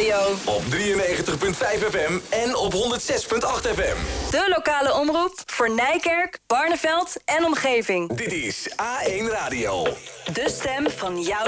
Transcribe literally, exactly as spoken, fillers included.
Radio. Op drieënnegentig komma vijf F M en op honderd zes komma acht F M. De lokale omroep voor Nijkerk, Barneveld en omgeving. Dit is A één Radio. De stem van jouw